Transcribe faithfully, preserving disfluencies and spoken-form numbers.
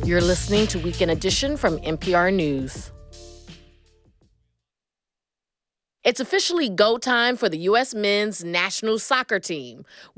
You're listening to Weekend Edition from N P R News. It's officially go time for the U S men's national soccer team.